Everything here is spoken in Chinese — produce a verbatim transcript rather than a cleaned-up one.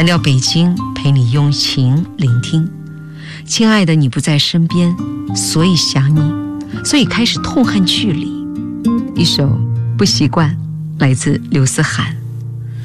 蓝调北京陪你用情聆听。亲爱的，你不在身边，所以想你，所以开始痛恨距离。一首不习惯，来自刘思涵。